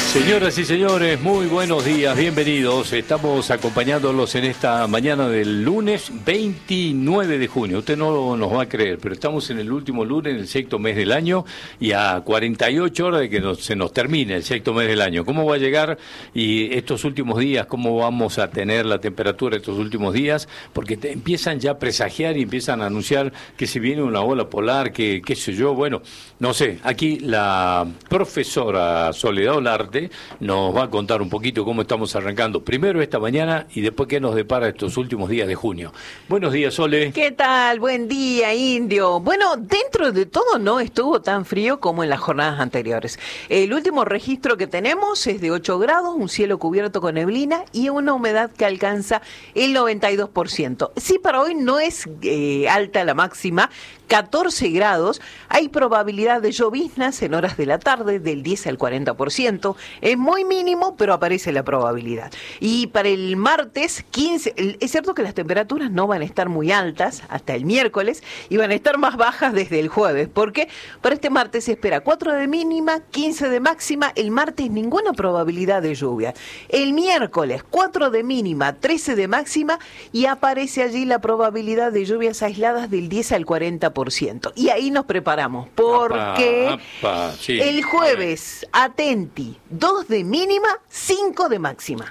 Señoras y señores, muy buenos días, bienvenidos. Estamos acompañándolos en esta mañana del lunes 29 de junio. Usted no nos va a creer, pero estamos en el último lunes del sexto mes del año y a 48 horas de que se nos termine el sexto mes del año. ¿Cómo va a llegar y estos últimos días, cómo vamos a tener la temperatura estos últimos días? Porque empiezan ya a presagiar y empiezan a anunciar que se viene una ola polar, que qué sé yo. Bueno, no sé, aquí la profesora Soledad Olarte nos va a contar un poquito cómo estamos arrancando primero esta mañana y después qué nos depara estos últimos días de junio. Buenos días, Sole. ¿Qué tal? Buen día, Indio. Bueno, dentro de todo no estuvo tan frío como en las jornadas anteriores. El último registro que tenemos es de 8 grados, un cielo cubierto con neblina y una humedad que alcanza el 92%. Sí, para hoy no es alta la máxima, 14 grados. Hay probabilidad de lloviznas en horas de la tarde del 10 al 40%. Es muy mínimo, pero aparece la probabilidad. Y para el martes 15, es cierto que las temperaturas no van a estar muy altas hasta el miércoles y van a estar más bajas desde el jueves, porque para este martes se espera 4 de mínima, 15 de máxima. El martes ninguna probabilidad de lluvia. El miércoles 4 de mínima, 13 de máxima y aparece allí la probabilidad de lluvias aisladas del 10 al 40%. Y ahí nos preparamos, porque sí. El jueves, atenti, 2 de mínima, 5 de máxima.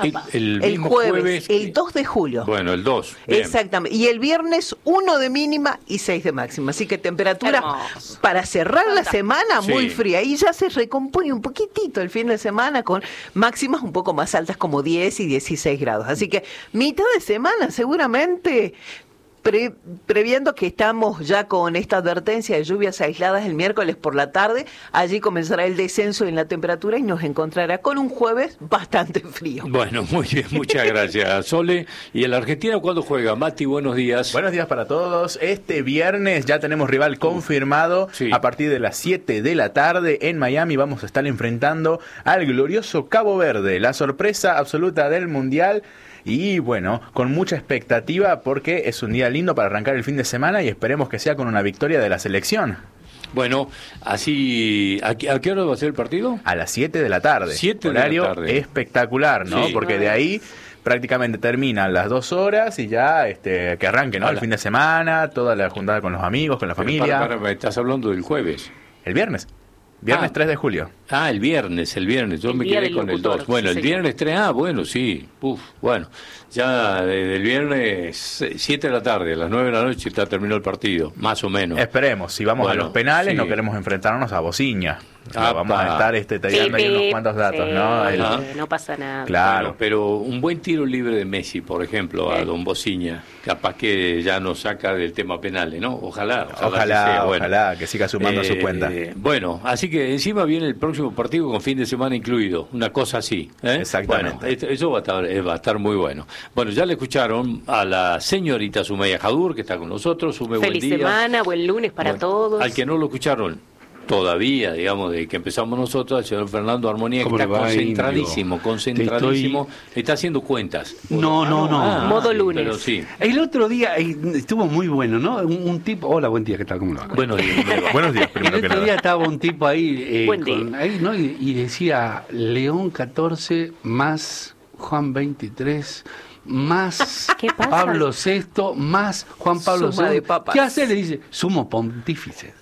El jueves, el 2 de julio. Bueno, el 2. Bien. Exactamente. Y el viernes, 1 de mínima y 6 de máxima. Así que temperatura hermoso para cerrar la semana muy fría. Y ya se recompone un poquitito el fin de semana con máximas un poco más altas como 10 y 16 grados. Así que mitad de semana seguramente... Previendo que estamos ya con esta advertencia de lluvias aisladas el miércoles por la tarde, allí comenzará el descenso en la temperatura y nos encontrará con un jueves bastante frío. Bueno, muy bien, muchas gracias, Sole. ¿Y en la Argentina cuándo juega? Mati, buenos días. Buenos días para todos. Este viernes ya tenemos rival confirmado. A partir de las 7 de la tarde en Miami vamos a estar enfrentando al glorioso Cabo Verde, la sorpresa absoluta del Mundial. Y bueno, con mucha expectativa porque es un día lindo para arrancar el fin de semana y esperemos que sea con una victoria de la selección. Bueno, así, ¿a qué hora va a ser el partido? A las 7 de la tarde. 7 horario de la tarde. Espectacular, ¿no? Sí. Porque de ahí prácticamente terminan las 2 horas y ya que arranque, ¿no? El fin de semana, toda la juntada con los amigos, con la familia. Para, estás hablando del jueves. El viernes. Viernes 3 de julio. El viernes. Yo me quedé con el 2. Bueno, el viernes 3, bueno, sí. Bueno, ya desde el viernes 7 de la tarde, a las 9 de la noche terminó el partido, más o menos. Esperemos, si vamos a los penales, no queremos enfrentarnos a Bociña. Vamos a estar detallando ahí unos cuantos datos, ¿no? No pasa nada. Claro. Bueno, pero un buen tiro libre de Messi, por ejemplo, a don Bociña, capaz que ya nos saca del tema penales, ¿no? Ojalá que siga sumando su cuenta. Bueno, así que encima viene el próximo partido con fin de semana incluido, una cosa así. Exactamente. Bueno, eso va a estar muy bueno. Bueno, ya le escucharon a la señorita Sumaya Jadur, que está con nosotros. Sume, feliz buen día. Semana, buen lunes para todos. Al que no lo escucharon todavía, digamos, de que empezamos nosotros, al señor Fernando Armonía, que está concentradísimo, está haciendo cuentas. No. Modo lunes. Pero sí. El otro día estuvo muy bueno, ¿no? Un tipo, hola, buen día, ¿qué tal? ¿Cómo lo va? Buenos días. Buenos días, primero el que otro nada. día estaba un tipo ahí, Buen día. ahí, ¿no? Y decía León 14 más Juan 23 más ¿Qué pasa? Pablo VI más Juan Pablo Suma II. de papas. ¿Qué hace? Le dice, sumo pontífice.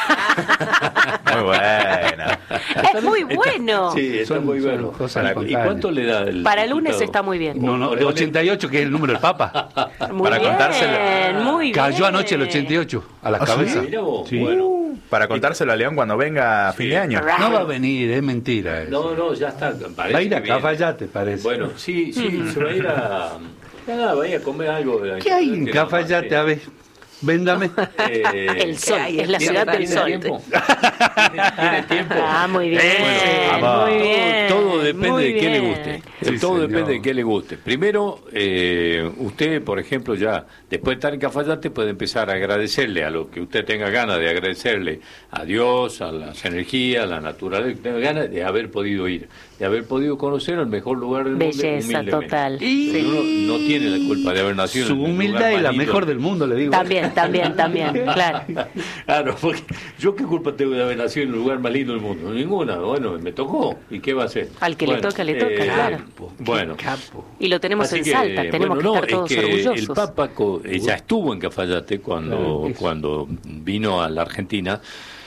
Muy buena. Es muy bueno. Sí, está muy bueno. Cosas ¿Y cuánto le da el Para lunes diputado? está muy bien. No, el 88, que es el número del Papa. Muy para bien, contárselo. muy Cayó bien. anoche el 88 a la ¿Ah, sí? cabeza. Mirá vos, Sí. bueno. Para contárselo a León cuando venga a fin de año. No va a venir, es mentira. Eso. No, ya está. Parece Va a ir a que viene. Cafayate, parece. Bueno, sí, se va a ir a... va a ir a comer algo. ¿Qué hay en Cafayate? A ver, véndame. El sol, Ay, es la ciudad del sol. ¿Tiene tiempo? Muy bien. Vamos. Muy bien. Todo depende muy de qué le bien. guste. Sí, Todo señor. depende de qué le guste. Primero, usted, por ejemplo, ya después de estar en Cafayate puede empezar a agradecerle a lo que usted tenga ganas de agradecerle a Dios, a las energías, a la naturaleza, que tenga ganas de haber podido ir, de haber podido conocer el mejor lugar del mundo. Belleza humildemente. total. Pero uno no tiene la culpa de haber nacido Su en el lugar humildad es más la lindo. mejor del mundo, le digo. También, claro. Claro, porque yo qué culpa tengo de haber nacido en el lugar más lindo del mundo. Ninguna. Bueno, me tocó. ¿Y qué va a hacer? Al que le toca, le toca, claro. Bueno. Capo. Y lo tenemos Así en que, Salta, tenemos bueno, que estar todos es que orgullosos. el Papa ya estuvo en Cafayate cuando vino a la Argentina,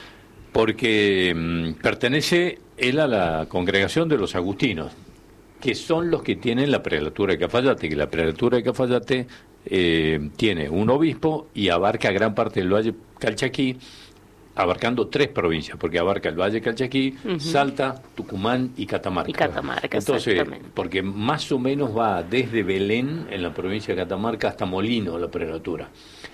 porque pertenece él a la congregación de los agustinos, que son los que tienen la prelatura de Cafayate, que la prelatura de Cafayate tiene un obispo y abarca gran parte del Valle Calchaquí, abarcando 3 provincias, porque abarca el Valle Calchaquí, Salta, Tucumán y Catamarca. Y Catamarca, Entonces, exactamente. porque más o menos va desde Belén, en la provincia de Catamarca, hasta Molino, la prelatura.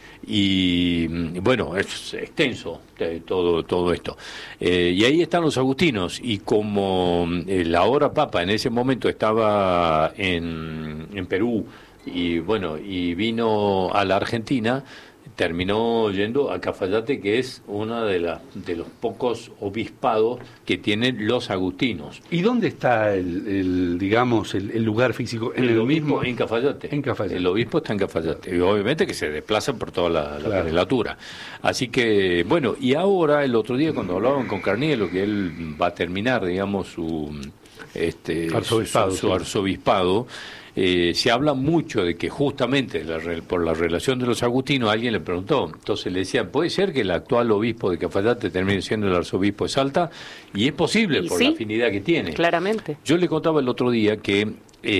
Y bueno, es extenso todo esto. Y ahí están los agustinos, y como el ahora Papa en ese momento estaba en Perú, y bueno, y vino a la Argentina, terminó yendo a Cafayate, que es uno de los pocos obispados que tienen los agustinos. ¿Y dónde está digamos, el lugar físico? ¿En el obispo mismo? en Cafayate. En Cafayate. El obispo está en Cafayate. Y obviamente que se desplazan por toda la Claro. prelatura. Así que, bueno, y ahora, el otro día, cuando hablaban con Carnielo, que él va a terminar, digamos, su Arzobispado, su sí. arzobispado, se habla mucho de que justamente por la relación de los agustinos, alguien le preguntó, entonces le decían, ¿puede ser que el actual obispo de Cafayate termine siendo el arzobispo de Salta? Y es posible, Y por sí, la afinidad que tiene. Claramente. Yo le contaba el otro día que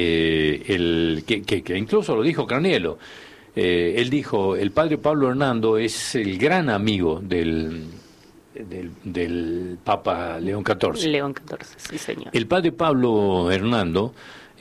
que incluso lo dijo Cranielo. Él dijo, el padre Pablo Hernando es el gran amigo del Papa León XIV. León XIV, sí señor. El padre Pablo Hernando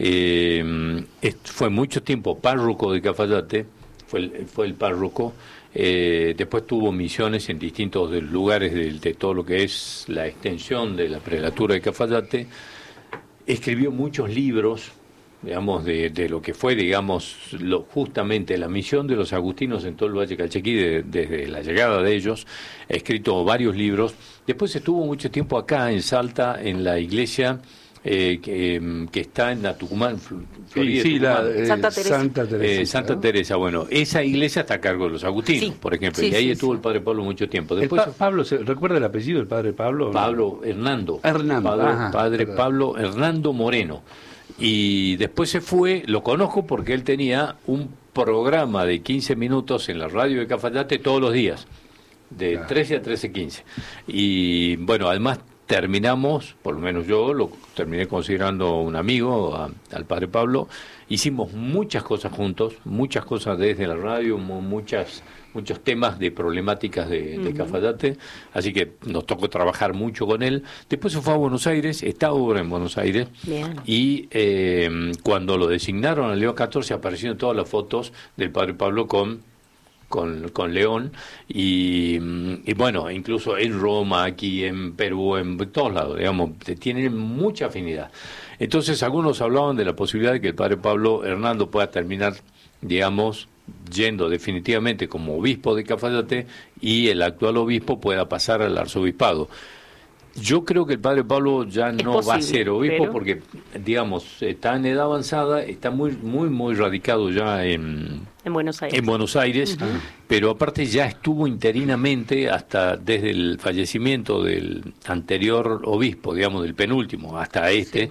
fue mucho tiempo párroco de Cafayate, fue el párroco. Después tuvo misiones en distintos lugares de todo lo que es la extensión de la prelatura de Cafayate. Escribió muchos libros, digamos, de lo que fue, digamos, justamente la misión de los agustinos en todo el Valle Calchaquí desde la llegada de ellos. Ha escrito varios libros. Después estuvo mucho tiempo acá en Salta, en la iglesia que está en la Tucumán, Florida, Sí, Tucumán. Santa Teresa. Santa ¿no? Teresa, bueno, esa iglesia está a cargo de los agustinos, Sí. por ejemplo, Sí, y ahí sí, estuvo sí. el padre Pablo mucho tiempo. Después Pablo, ¿recuerda el apellido del padre Pablo? Pablo Hernando. Hernando, ajá, Padre perdón. Pablo Hernando Moreno. Y después se fue, lo conozco porque él tenía un programa de 15 minutos en la radio de Cafayate todos los días, de Claro. 13 a 13:15. Y bueno, además terminamos, por lo menos yo lo terminé considerando un amigo al padre Pablo. Hicimos muchas cosas juntos, muchas cosas desde la radio, muchos temas de problemáticas de Cafayate, así que nos tocó trabajar mucho con él. Después se fue a Buenos Aires, está ahora en Buenos Aires, Bien. y cuando lo designaron a León XIV aparecieron todas las fotos del padre Pablo con León, y bueno, incluso en Roma, aquí en Perú, en todos lados, digamos, tienen mucha afinidad. Entonces algunos hablaban de la posibilidad de que el padre Pablo Hernando pueda terminar, digamos, yendo definitivamente como obispo de Cafayate, y el actual obispo pueda pasar al arzobispado. Yo creo que el padre Pablo ya no va a posible, ser obispo, pero porque, digamos, está en edad avanzada, está muy radicado ya En Buenos Aires. en Buenos Aires, pero aparte ya estuvo interinamente hasta desde el fallecimiento del anterior obispo, digamos, del penúltimo, hasta este,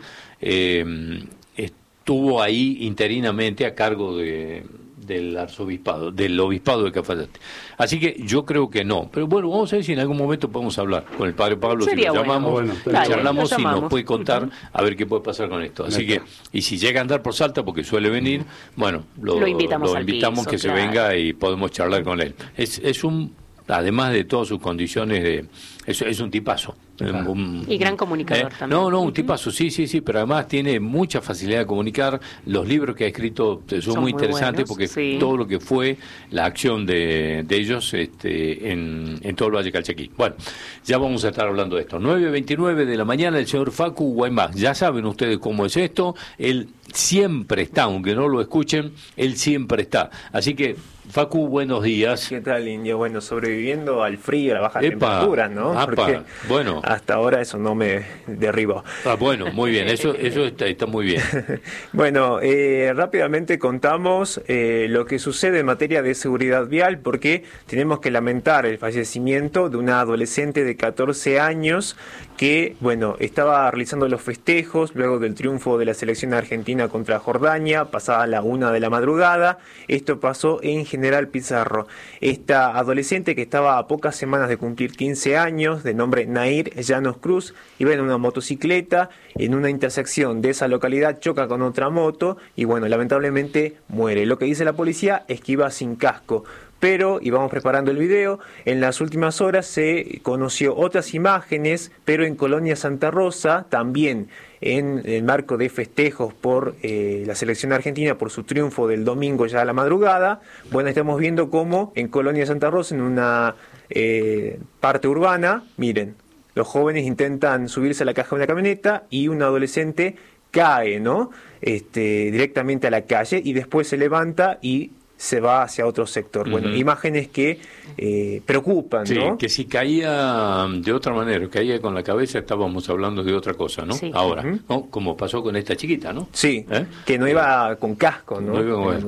estuvo ahí interinamente a cargo del arzobispado, del obispado de Cafayate. Así que yo creo que no. Pero bueno, vamos a ver si en algún momento podemos hablar con el padre Pablo, Sería si lo bueno. llamamos, Bueno, lo dale, charlamos lo y nos llamamos. puede contar a ver qué puede pasar con esto. Así que, y si llega a andar por Salta, porque suele venir, bueno, Lo invitamos al invitamos piso, que se claro. venga y podemos charlar con él. Es un además de todas sus condiciones es un tipazo. Y gran comunicador también. No, un tipazo, sí, pero además tiene mucha facilidad de comunicar. Los libros que ha escrito son muy interesantes buenos, porque todo lo que fue la acción de ellos en todo el Valle Calchaquí. Bueno, ya vamos a estar hablando de esto. 9:29 de la mañana, el señor Facu Guaymás. Ya saben ustedes cómo es esto. Él siempre está, aunque no lo escuchen, él siempre está. Así que, Facu, buenos días. ¿Qué tal, Indio? Bueno, sobreviviendo al frío, a las bajas temperaturas, ¿no? Porque bueno, hasta ahora eso no me derribó. Bueno, muy bien, eso está muy bien. Bueno, rápidamente contamos lo que sucede en materia de seguridad vial, porque tenemos que lamentar el fallecimiento de una adolescente de 14 años que, bueno, estaba realizando los festejos luego del triunfo de la selección argentina contra Jordania, pasada la 1 de la madrugada. Esto pasó en General Pizarro. Esta adolescente, que estaba a pocas semanas de cumplir 15 años, de nombre Nair Llanos Cruz, iba en una motocicleta, en una intersección de esa localidad choca con otra moto y, bueno, lamentablemente muere. Lo que dice la policía es que iba sin casco. Pero, y vamos preparando el video, en las últimas horas se conoció otras imágenes, pero en Colonia Santa Rosa, también en el marco de festejos por la selección argentina, por su triunfo del domingo ya a la madrugada. Bueno, estamos viendo cómo en Colonia Santa Rosa, en una parte urbana, miren, los jóvenes intentan subirse a la caja de una camioneta y un adolescente cae, ¿no? Directamente a la calle y después se levanta y se va hacia otro sector. Bueno, imágenes que preocupan, ¿no? Sí, que si caía de otra manera, caía con la cabeza, estábamos hablando de otra cosa, ¿no? Sí. Ahora, ¿no? Como pasó con esta chiquita, ¿no? Sí, que no iba con casco, ¿no?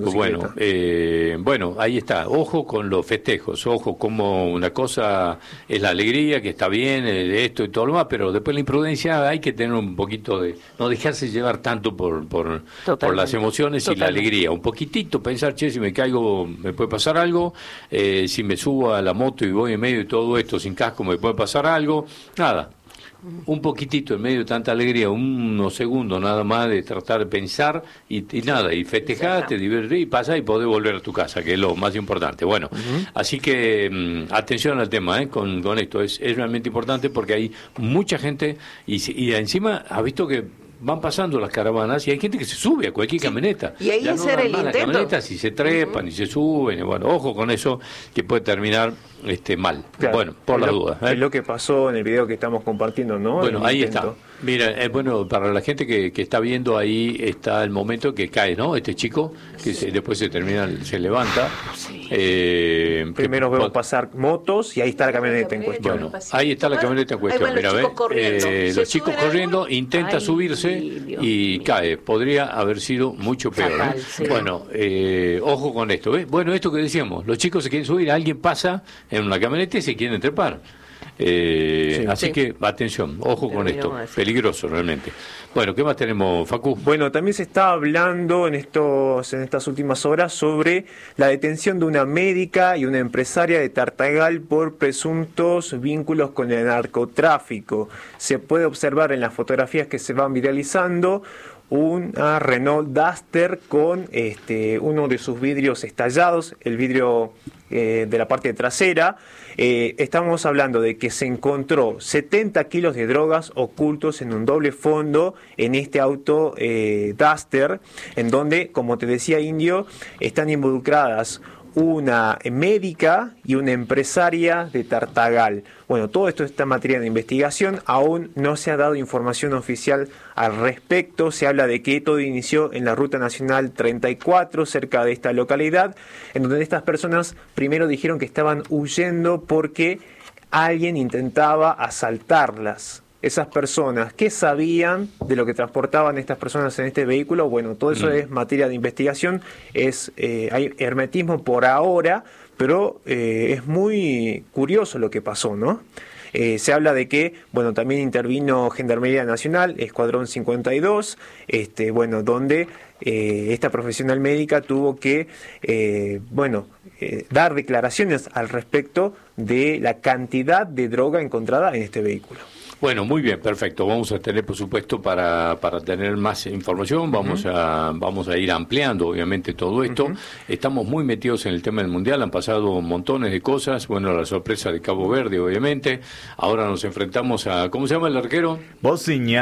Bueno, ahí está. Ojo con los festejos, ojo como una cosa es la alegría, que está bien, esto y todo lo más, pero después la imprudencia hay que tener un poquito de... no dejarse llevar tanto por las emociones y la alegría. Un poquitito pensar, che, si me caigo, me puede pasar algo, si me subo a la moto y voy en medio de todo esto sin casco, me puede pasar algo, nada, un poquitito en medio de tanta alegría, unos segundos nada más de tratar de pensar y nada, y festejar, te divertir y pasar y poder volver a tu casa, que es lo más importante. Bueno, así que atención al tema, con esto, es realmente importante porque hay mucha gente y encima ha visto que van pasando las caravanas y hay gente que se sube a cualquier camioneta. Y ahí hacer el intento. Camionetas y se trepan y se suben. Y bueno, ojo con eso, que puede terminar mal. Claro, bueno, por la duda. Es lo que pasó en el video que estamos compartiendo, ¿no? Bueno, ahí está. Mira, bueno, para la gente que está viendo, ahí está el momento que cae, ¿no? Este chico, que después se levanta. Sí. Primero vemos pasar motos y ahí está la camioneta en cuestión. Bueno, ahí está la camioneta en cuestión. Mira, los chicos corriendo, intenta subirse y cae. Podría haber sido mucho peor. Fatal, sí. Bueno, ojo con esto. Bueno, esto que decíamos, los chicos se quieren subir, alguien pasa en una camioneta y se quieren trepar. Así que atención, ojo con esto, peligroso realmente. Bueno, ¿qué más tenemos, Facu? Bueno, también se está hablando en estas últimas horas sobre la detención de una médica y una empresaria de Tartagal por presuntos vínculos con el narcotráfico. Se puede observar en las fotografías que se van viralizando una Renault Duster con uno de sus vidrios estallados, el vidrio de la parte trasera. Estamos hablando de que se encontró 70 kilos de drogas ocultos en un doble fondo en este auto Duster, en donde, como te decía, Indio, están involucradas una médica y una empresaria de Tartagal. Bueno, todo esto está en materia de investigación, aún no se ha dado información oficial al respecto. Se habla de que todo inició en la Ruta Nacional 34, cerca de esta localidad, en donde estas personas primero dijeron que estaban huyendo porque alguien intentaba asaltarlas. Esas personas, ¿qué sabían de lo que transportaban estas personas en este vehículo? Bueno, todo eso es materia de investigación, hay hermetismo por ahora, pero es muy curioso lo que pasó, ¿no? Se habla de que, bueno, también intervino Gendarmería Nacional, Escuadrón 52, donde esta profesional médica tuvo que, dar declaraciones al respecto de la cantidad de droga encontrada en este vehículo. Bueno, muy bien, perfecto. Vamos a tener, por supuesto, para tener más información, vamos a ir ampliando, obviamente, todo esto. Estamos muy metidos en el tema del Mundial, han pasado montones de cosas. Bueno, la sorpresa de Cabo Verde, obviamente. Ahora nos enfrentamos a, ¿cómo se llama el arquero? Bociña,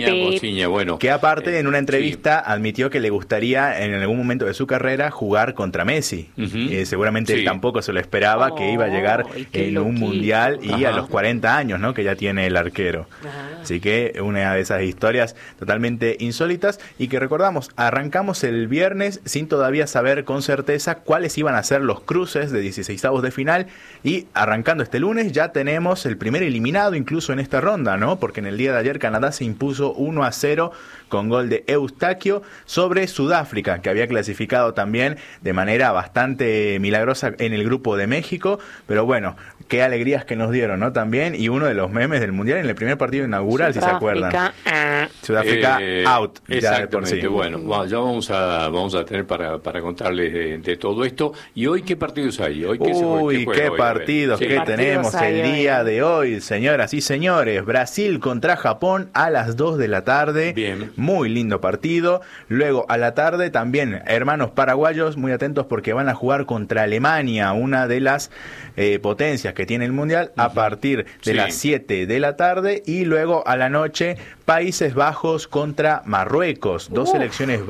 bueno. Que aparte, en una entrevista, admitió que le gustaría, en algún momento de su carrera, jugar contra Messi. Seguramente él tampoco se lo esperaba, que iba a llegar en un Mundial y a los 40 años, ¿no? Que ya tiene el arquero. Así que una de esas historias totalmente insólitas y que recordamos, arrancamos el viernes sin todavía saber con certeza cuáles iban a ser los cruces de 16avos de final, y arrancando este lunes ya tenemos el primer eliminado incluso en esta ronda, ¿no? Porque en el día de ayer Canadá se impuso 1-0 con gol de Eustaquio sobre Sudáfrica, que había clasificado también de manera bastante milagrosa en el grupo de México, pero bueno, qué alegrías que nos dieron, ¿no? También, y uno de los memes del Mundial en el primer partido inaugural, si se acuerdan. Sudáfrica out. Exactamente, bueno, ya vamos a tener para contarles de todo esto. ¿Y hoy qué partidos hay? ¿Hoy qué partidos que tenemos el día de hoy, señoras y señores. Brasil contra Japón a las 2 de la tarde. Bien. Muy lindo partido. Luego a la tarde también hermanos paraguayos, muy atentos porque van a jugar contra Alemania, una de las potencias que tiene el Mundial, a partir de las 7 de la tarde. Y luego a la noche Países Bajos contra Marruecos, dos selecciones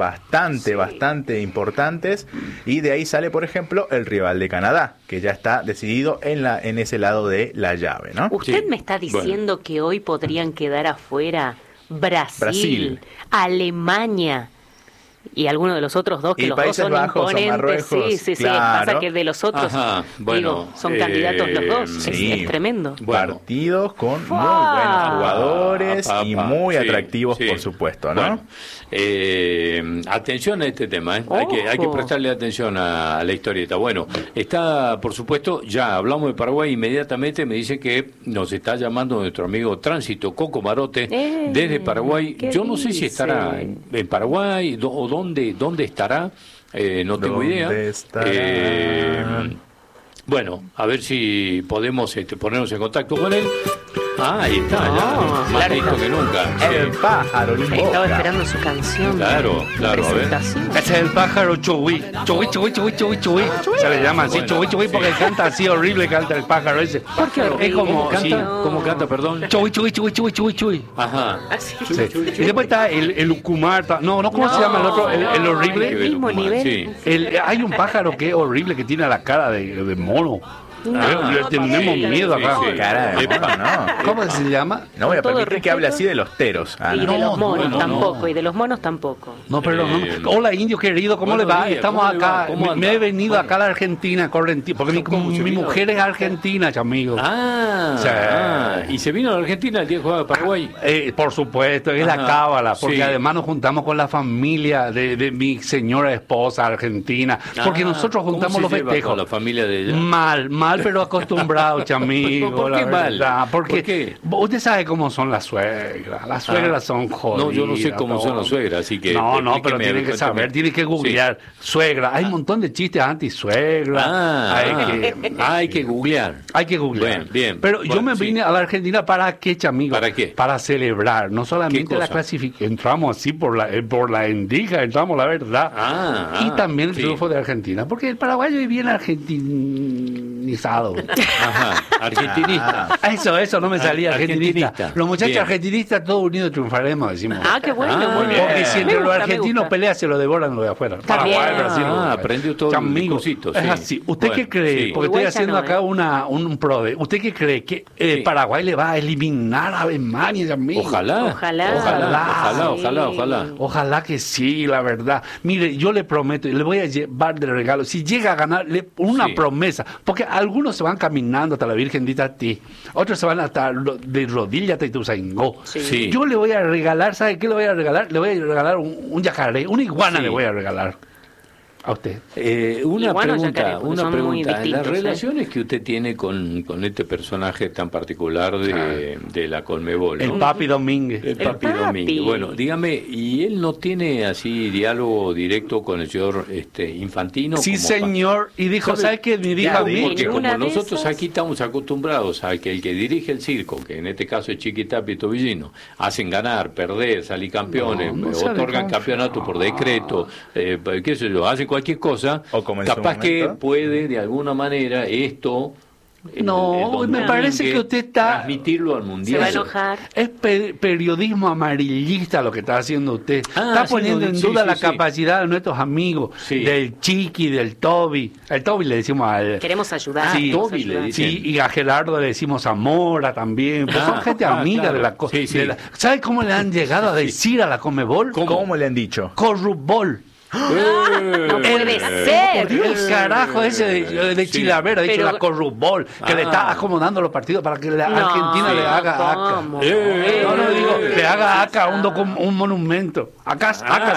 bastante importantes, y de ahí sale, por ejemplo, el rival de Canadá, que ya está decidido en ese lado de la llave, ¿no? ¿Usted me está diciendo que hoy podrían quedar afuera Brasil, Alemania y alguno de los otros dos, que los Países dos son Bajos, imponentes? Sí, claro. Pasa que de los otros, son candidatos los dos. Es tremendo. Partidos con muy buenos jugadores y muy atractivos, por supuesto, ¿no? Atención a este tema, ¿eh? Hay que prestarle atención a la historieta. Bueno, está, por supuesto, ya hablamos de Paraguay, inmediatamente me dice que nos está llamando nuestro amigo Tránsito Coco Marote desde Paraguay. Yo no sé si estará en Paraguay o dónde estará, no tengo idea. Bueno, a ver si podemos ponernos en contacto con él. Ahí está, más listo que nunca. El pájaro Limboca. Estaba esperando su canción. Claro, a ver. Ese es el pájaro Chuy. Chuy. Se le llama así, Chuy, porque canta así horrible, canta el pájaro ese. ¿Por qué horrible? Es como ¿Cómo canta, perdón? Chuy. Ajá. Así. Sí. Y después está el Ucumar. ¿Cómo se llama el otro? El horrible. El mismo nivel. Hay un pájaro que es horrible, que tiene la cara de mono. Tenemos miedo acá. Cara de mono, ¿no? ¿Cómo se llama? No voy a permitir que hable así de los teros. Y de los monos tampoco, y de los monos tampoco. No, perdón. Hola, indio querido, ¿cómo le va? Estamos acá. Me he venido acá a la Argentina, porque mi mujer es argentina, amigo. ¿Y se vino a la Argentina el día que jugaba Paraguay? Por supuesto, es la cábala, porque además nos juntamos con la familia de mi señora esposa argentina, porque nosotros juntamos los festejos. ¿Con la familia de ella? Mal, pero acostumbrado, chamigo. ¿Por qué mal? Porque usted sabe cómo son las suegras. Las suegras son jodidas. No, yo no sé cómo son las suegras, así que... No, pero tiene que saber, tiene que googlear. Suegra, hay un montón de chistes anti-suegra. Hay que googlear. Hay que googlear. Bien. Pero yo me vine a la Argentina, ¿para qué, chamigo? ¿Para qué? Para celebrar. No solamente la clasificación, entramos así por la endija, entramos la verdad. Y también el triunfo de Argentina. Porque el paraguayo es bien argentinizado. Argentinista. Eso no me salía, argentinista. Los muchachos argentinistas, todos unidos triunfaremos, decimos. Qué bueno, muy bien. Porque si entre los argentinos pelean, se lo devoran los de afuera. Paraguay, Brasil. Aprendió todo el cosito. Es así. ¿Usted qué cree? Porque estoy haciendo acá un prode. ¿Usted qué cree? ¿Que Paraguay le va a eliminar a Alemania, amigo? Ojalá. Ojalá que sí, la verdad. Mire, yo le prometo, le voy a llevar de regalo, si llega a ganar, una promesa, porque algunos se van caminando hasta la Virgendita a ti, otros se van hasta de rodillas a Ituzaingó. Yo le voy a regalar, ¿sabe qué le voy a regalar? Le voy a regalar un yacaré, una iguana le voy a regalar. A usted. Una bueno, pregunta, Yacaré, porque son muy las distintos, relaciones que usted tiene con este personaje tan particular de la Conmebol, ¿no? El Papi Domínguez. El Papi Domínguez. Bueno, dígame, ¿y él no tiene así diálogo directo con el señor Infantino? Sí, señor, y dijo, ¿sabes qué? Me dijo a mí. Porque como una de nosotros esas- aquí estamos acostumbrados a que el que dirige el circo, que en este caso es Chiquitapia y Tobillino, hacen ganar, perder, salir campeones, No, no sale otorgan campeonato por decreto, qué sé yo, hacen cualquier cosa, O como en su capaz que momento. puede de alguna manera esto... No, don me parece Domínguez, que usted está- transmitirlo al Se mundial. va a enojar. Es periodismo amarillista lo que está haciendo usted. Está sí, poniendo en sí, duda sí, la sí. capacidad de nuestros amigos, Sí. del Chiqui, del Toby. El Toby le decimos al... Queremos ayudar. Sí, queremos Toby le ayudar. dice. Sí, y a Gerardo le decimos Zamora también. Pues son gente amiga claro. de la cosa. Sí, sí. ¿Sabe cómo le han llegado a decir a la Comebol? ¿Cómo le han dicho? Corrupbol. No puede ser. El carajo ese de Sí. Chilavera, ha dicho Pero- la Corrupbol, que le está acomodando los partidos para que la No, Argentina le haga ¿cómo? acá. No, digo, le haga acá un monumento. Acá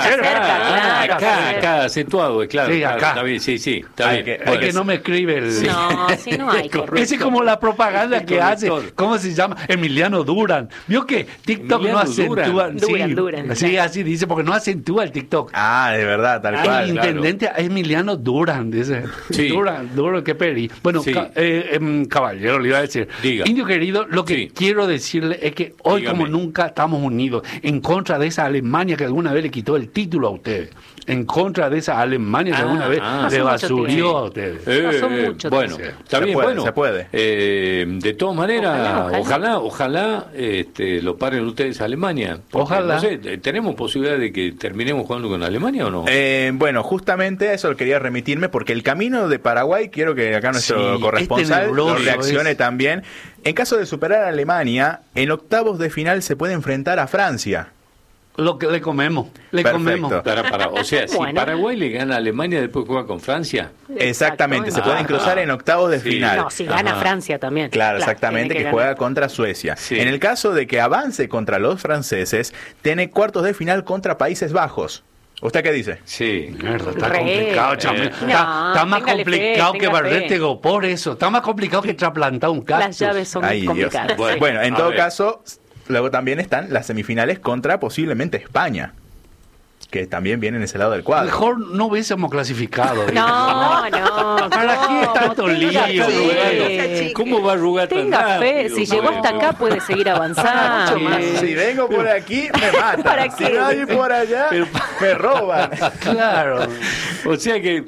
cerca. Acá, acentuado, claro. Sí, claro, acá. está bien, sí, está Hay bien. que- Es que no me escribe el... No, si no hay corrupción. Ese es como la propaganda que hace, Corrector. ¿cómo se llama? Emiliano Duran. ¿Vio que TikTok no Emiliano acentúa? Duran. Duran. Sí, así dice, porque no acentúa el TikTok. Ah, de verdad, tal El cual. intendente Emiliano Duran, dice. Sí. Duran, qué peri. Bueno, Sí. caballero, le iba a decir. Diga. Indio querido, lo que Sí. quiero decirle es que hoy, Dígame. como nunca, estamos unidos en contra de esa Alemania que alguna vez le quitó el título a ustedes. En contra de esa Alemania que alguna vez Hace le mucho basurió tiempo. a ustedes. Pasó mucho Bueno, tiempo. está Se bien, puede, bueno. se puede. De todas maneras, Ojalá. ojalá lo paren ustedes a Alemania. Porque, Ojalá. No sé, ¿tenemos posibilidad de que terminemos jugando con Alemania o no? Bueno, justamente a eso quería remitirme porque el camino de Paraguay, quiero que acá nuestro Sí, corresponsal tenebroso lo reaccione es. también. En caso de superar a Alemania, en octavos de final se puede enfrentar a Francia. Lo que le comemos, le Perfecto. comemos. O sea, si Bueno. Paraguay le gana a Alemania, después juega con Francia. Exactamente, se pueden Ah, cruzar en octavos de sí. final. No, si gana Ajá. Francia también. Claro, exactamente, tiene que juega ganar. contra Suecia. Sí. En el caso de que avance contra los franceses, tiene cuartos de final contra Países Bajos. ¿Usted qué dice? Sí. Mierda, está Re. complicado, chamo. No, Está más téngale complicado fe, que tenga barrete fe. por eso. Está más complicado que trasplantar un cactus. Las llaves son Ay, Dios. complicadas. Bueno. sí. Bueno, en A todo ver. caso, luego también están las semifinales contra posiblemente España, que también viene en ese lado del cuadro. Mejor no hubiésemos clasificado. No, no. ¿Para qué tanto lío, Tenga fe. Rubén? ¿Cómo va a arrugar tan Tenga fe, rápido? si llegó hasta Bueno. acá puede seguir avanzando. Mucho más. Si vengo por aquí, me matan. ¿Para Si qué? no hay por allá, me roban. Claro. O sea que...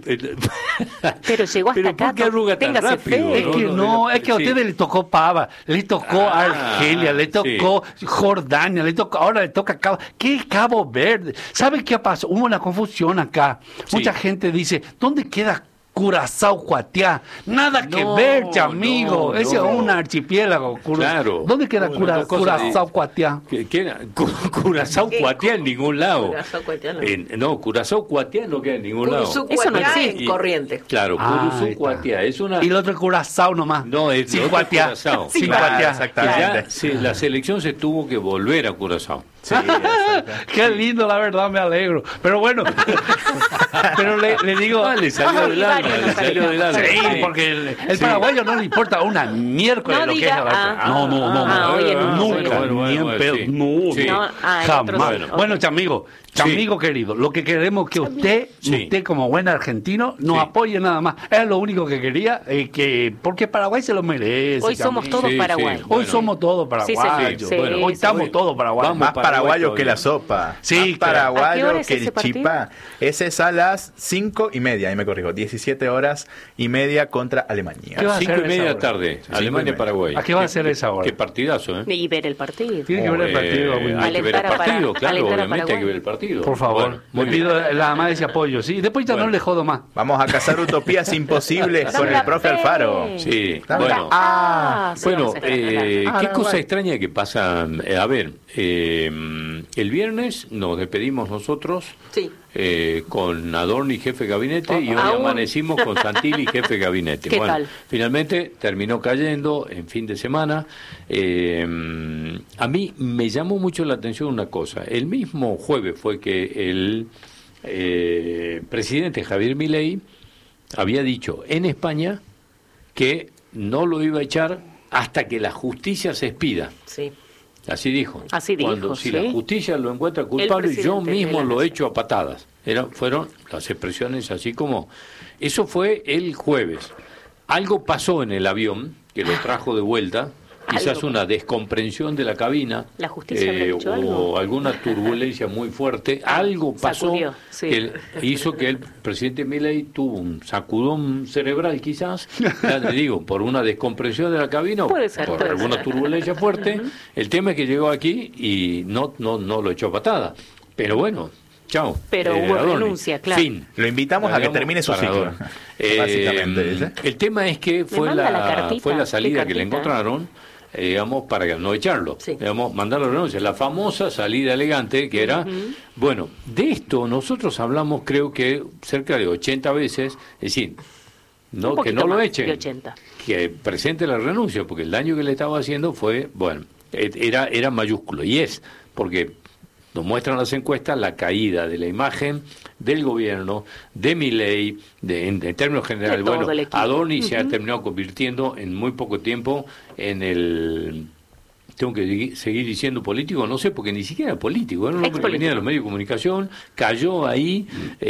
Pero llegó hasta Pero acá. ¿por qué arruga tan téngase rápido? fe. Es que no, es que a Sí. ustedes le tocó Pava, le tocó Ah, Argelia, le tocó Jordania, le tocó, ahora le toca Cabo. ¿Qué es Cabo Verde? ¿Sabe qué pasó? Hubo una confusión acá. Sí. Mucha gente dice, ¿dónde queda Curazao, Cuatiá? Nada que No, ver, amigo. no, Ese no. es un archipiélago. Claro. ¿Dónde queda Una cosa Curazao, de- Cuatiá? ¿Qué era? Curazao Cuatiá en ningún lado. Curazao, Cuatiá no. No, Curazao Cuatiá no queda en ningún lado. Curuzú, Eso no Cuatiá existe. en Corriente. Claro, Ah, ahí Curuzú está. Cuatiá es una... Y el otro es Curazao nomás. No, es Sin otro Cuatiá. Curazao. Sin Claro, Cuatiá. Que exactamente. ya la selección se tuvo que volver a Curazao. Sí, exacto. Qué lindo, la verdad, me alegro. Pero bueno, pero le digo... Ah, le salió del alma, le salió del alma. Sí, porque el paraguayo no le importa una miércoles No lo que diga, es la ah. No. Ah, oye, no. Nunca, Bueno, ni en bueno, pedo. sí. No, Sí. No, el otro jamás. sí, ok. Bueno, chamigo querido, lo que queremos que usted como buen argentino, nos Sí. apoye nada más. Es lo único que quería, porque Paraguay se lo merece. Hoy somos chamigo. todos Sí, Paraguay. sí. Hoy Bueno. somos todos paraguayos. Sí, sí, Bueno, sí, hoy sí. estamos todos paraguayos. Vamos. Más Paraguay paraguayo todavía. que la sopa. Sí, Más claro. ¿A qué paraguayo hora es que ese el partido? chipá. Ese es a las 5:30, ahí me corrijo, 17:30 contra Alemania. ¿Qué va a 5:30 hacer de la esa hora? tarde, 5:30. Alemania-Paraguay. ¿A qué va a hacer esa hora? Qué partidazo, ¿eh? Y ver el partido. Tiene que ver el partido. Willy. Hay que ver el Alentar a partido, Para- claro, alentar a obviamente hay Paraguay. que ver el partido. Por favor, Bueno, muy le bien. pido la más ese apoyo. Sí, después ya Bueno. no le jodo más. Vamos a cazar utopías imposibles con el la profe fe. Alfaro. Sí, Dame bueno. Ah, sí, Bueno, vamos a estar hablando. qué Paraguay. cosa extraña que pasa. A ver, el viernes nos despedimos nosotros Sí. con Adorni, jefe de gabinete, y hoy Aún. amanecimos con Santilli, jefe de gabinete. ¿Qué Bueno, tal? finalmente terminó cayendo en fin de semana. A mí me llamó mucho la atención una cosa. El mismo jueves fue que el presidente Javier Milei había dicho en España que no lo iba a echar hasta que la justicia se expida. Sí. Así dijo. Así dijo, si ¿sí? la justicia lo encuentra culpable, yo mismo lo echo a patadas. Fueron las expresiones así como... Eso fue el jueves. Algo pasó en el avión que lo trajo de vuelta. Quizás una descomprensión de la cabina. ¿La justicia habrá dicho o algo? alguna turbulencia muy fuerte. Algo pasó Sacudió, sí. que hizo que el presidente Milei tuvo un sacudón cerebral, quizás, ya le digo, por una descomprensión de la cabina o por alguna turbulencia fuerte. El tema es que llegó aquí y no lo echó a patada. Pero bueno, chao. Pero hubo renuncia, claro. Fin. Lo invitamos a que termine su ciclo. Básicamente. El tema es que fue la salida que le encontraron, digamos, para no echarlo, digamos, mandar la renuncia, la famosa salida elegante que era, bueno, de esto nosotros hablamos creo que cerca de 80 veces, es decir, no que no lo echen, que presente la renuncia, porque el daño que le estaba haciendo fue, bueno, era mayúsculo, y es, porque nos muestran las encuestas la caída de la imagen del gobierno, de Milei, en términos generales. Bueno, Adorni se ha terminado convirtiendo en muy poco tiempo en el... Tengo que seguir diciendo político, no sé, porque ni siquiera era político, era un hombre que venía de los medios de comunicación, cayó ahí,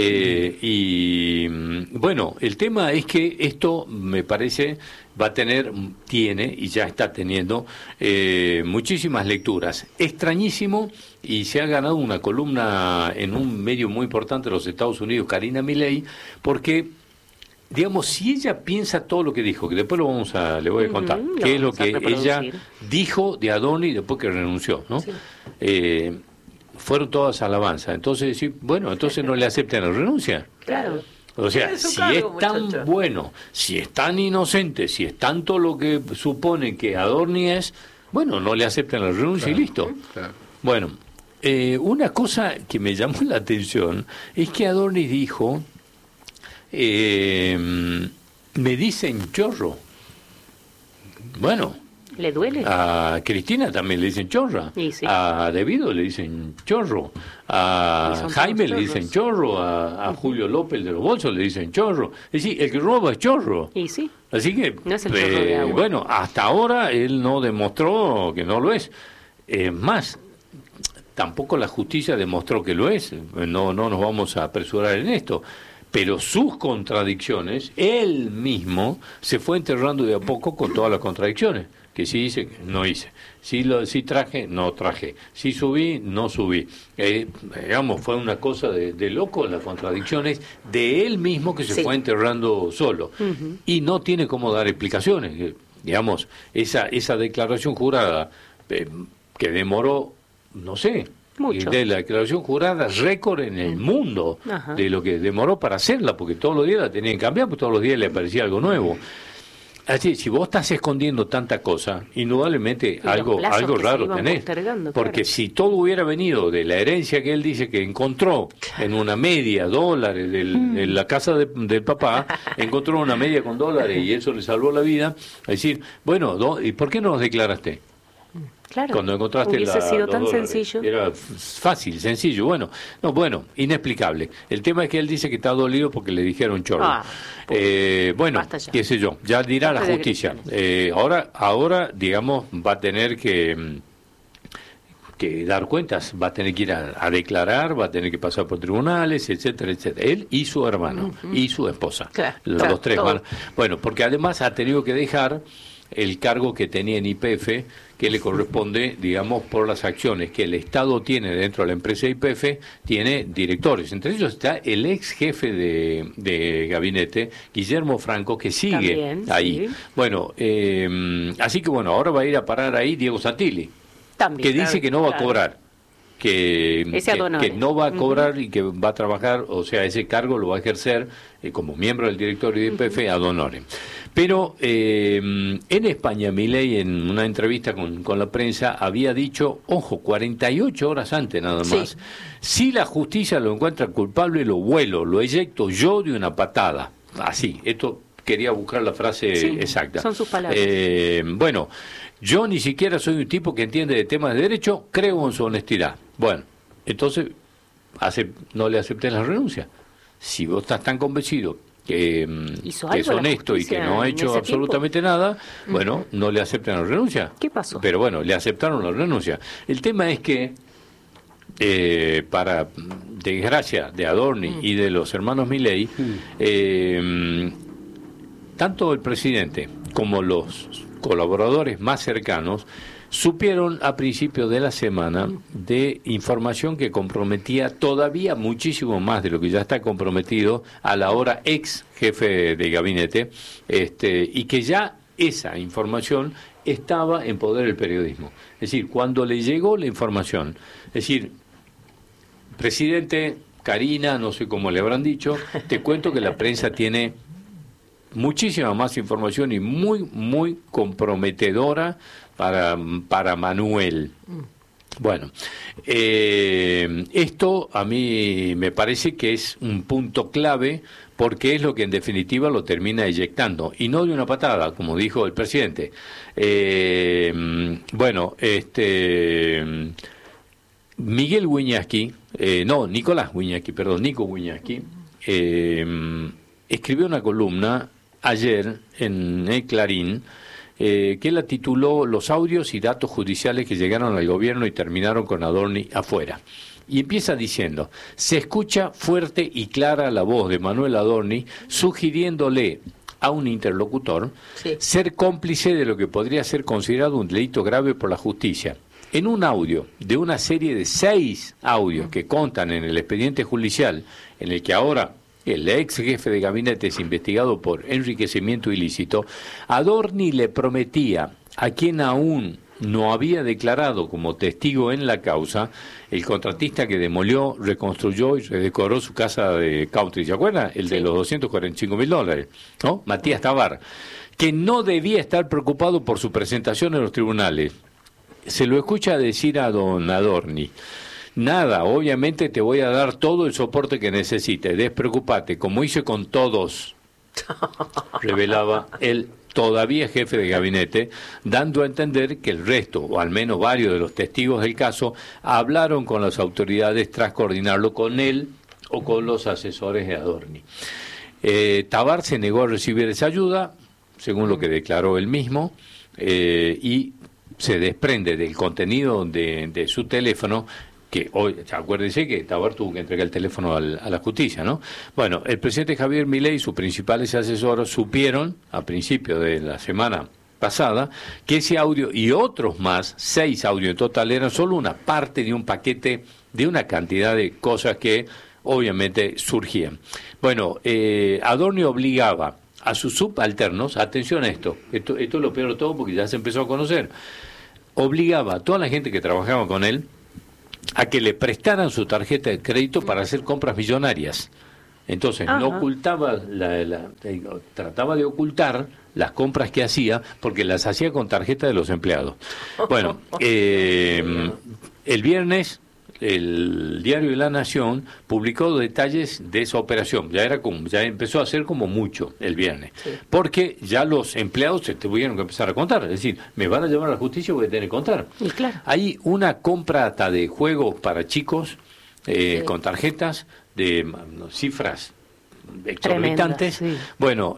y bueno, el tema es que esto me parece tiene y ya está teniendo muchísimas lecturas. Extrañísimo, y se ha ganado una columna en un medio muy importante de los Estados Unidos, Karina Milei, porque... Digamos, si ella piensa todo lo que dijo, que después le voy a contar, qué es lo que ella dijo de Adorni después que renunció, ¿no? Sí. Fueron todas alabanzas. Entonces, sí, bueno, entonces no le aceptan la renuncia. Claro. O sea, si es tan bueno, si es tan inocente, si es tanto lo que supone que Adorni es, bueno, no le aceptan la renuncia y listo. Claro. Bueno, una cosa que me llamó la atención es que Adorni dijo... me dicen chorro. Bueno. ¿Le duele? A Cristina también le dicen chorra. Sí. A Devido le dicen chorro. A Jaime le dicen chorro. A Julio López de los Bolsos le dicen chorro. Es decir, el que roba es chorro. Y sí. Así que, no es el chorro de agua. Bueno, hasta ahora él no demostró que no lo es. Más, tampoco la justicia demostró que lo es. No nos vamos a apresurar en esto. Pero sus contradicciones, él mismo se fue enterrando de a poco con todas las contradicciones. Que sí hice, no hice. Sí traje, no traje. Sí subí, no subí. Digamos, fue una cosa de loco las contradicciones de él mismo que se fue enterrando solo. Y no tiene cómo dar explicaciones. Digamos, esa declaración jurada que demoró, no sé... Mucho. De la declaración jurada récord en el mundo de lo que demoró para hacerla, porque todos los días la tenían que cambiar, porque todos los días le aparecía algo nuevo. Así, si vos estás escondiendo tanta cosa, indudablemente algo raro tenés. Porque si todo hubiera venido de la herencia que él dice que encontró en una media dólares en la casa del papá, encontró una media con dólares y eso le salvó la vida, es decir, bueno, ¿y por qué no los declaraste? Claro, cuando encontraste hubiese sido tan sencillo. Era fácil, sencillo, bueno, inexplicable. El tema es que él dice que está dolido porque le dijeron chorro. Bueno, qué sé yo, ya dirá la justicia. Ahora, digamos, va a tener que dar cuentas, va a tener que ir a declarar, va a tener que pasar por tribunales, etcétera, etcétera. Él y su hermano y su esposa, los tres van. Bueno, porque además ha tenido que dejar el cargo que tenía en YPF, que le corresponde, digamos, por las acciones que el Estado tiene dentro de la empresa YPF, tiene directores. Entre ellos está el ex jefe de gabinete, Guillermo Franco, que sigue también, ahí. Sí. Bueno, así que bueno, ahora va a ir a parar ahí Diego Santilli, también, que dice que no va a cobrar. Que no va a cobrar y que va a trabajar, o sea, ese cargo lo va a ejercer como miembro del directorio de YPF ad honorem. Pero en España, Milei, en una entrevista con la prensa, había dicho, ojo, 48 horas antes nada más, si la justicia lo encuentra culpable, lo vuelo, lo eyecto yo de una patada. Así, esto quería buscar la frase exacta. Son sus palabras. Bueno, yo ni siquiera soy un tipo que entiende de temas de derecho, creo en su honestidad. Bueno, entonces no le aceptes la renuncia. Si vos estás tan convencido que es honesto y que no ha hecho absolutamente nada, bueno, no le aceptan la renuncia. ¿Qué pasó? Pero bueno, le aceptaron la renuncia. El tema es que, para desgracia de Adorni y de los hermanos Milei, tanto el presidente como los colaboradores más cercanos supieron a principios de la semana de información que comprometía todavía muchísimo más de lo que ya está comprometido a la ahora ex jefe de gabinete, y que ya esa información estaba en poder del periodismo. Es decir, cuando le llegó la información, es decir, presidente, Karina, no sé cómo le habrán dicho, te cuento que la prensa tiene muchísima más información y muy comprometedora para Manuel. Bueno, esto a mí me parece que es un punto clave, porque es lo que en definitiva lo termina eyectando, y no de una patada, como dijo el presidente. Miguel Wiñaski, Nicolás Wiñaski, Nico Wiñaski, escribió una columna ayer en el Clarín, que la tituló Los audios y datos judiciales que llegaron al gobierno y terminaron con Adorni afuera. Y empieza diciendo: se escucha fuerte y clara la voz de Manuel Adorni sugiriéndole a un interlocutor ser cómplice de lo que podría ser considerado un delito grave por la justicia. En un audio de una serie de 6 audios que constan en el expediente judicial, en el que ahora el ex jefe de gabinete es investigado por enriquecimiento ilícito, Adorni le prometía a quien aún no había declarado como testigo en la causa, el contratista que demolió, reconstruyó y redecoró su casa de country, ¿se acuerdan? El de los $245.000, ¿no? Matías Tabar, que no debía estar preocupado por su presentación en los tribunales. Se lo escucha decir a don Adorni: nada, obviamente te voy a dar todo el soporte que necesites, despreocupate, como hice con todos, revelaba el todavía jefe de gabinete, dando a entender que el resto, o al menos varios de los testigos del caso, hablaron con las autoridades tras coordinarlo con él o con los asesores de Adorni. Tabar se negó a recibir esa ayuda, según lo que declaró él mismo, y se desprende del contenido de su teléfono, que hoy, acuérdense que Tabar tuvo que entregar el teléfono a la justicia, ¿no? Bueno, el presidente Javier Milei y sus principales asesores supieron, a principio de la semana pasada, que ese audio y otros más, 6 audios en total, eran solo una parte de un paquete de una cantidad de cosas que obviamente surgían. Bueno, Adorni obligaba a sus subalternos, atención a esto es lo peor de todo porque ya se empezó a conocer, obligaba a toda la gente que trabajaba con él a que le prestaran su tarjeta de crédito para hacer compras millonarias. Entonces, no ocultaba, trataba de ocultar las compras que hacía, porque las hacía con tarjeta de los empleados. Bueno, el viernes el diario de La Nación publicó detalles de esa operación. Ya empezó a ser como mucho el viernes, porque ya los empleados se tuvieron que empezar a contar. Es decir, me van a llevar a la justicia, voy a tener que contar. Y claro. Hay una compra hasta de juegos para chicos con tarjetas de cifras exorbitantes. Bueno,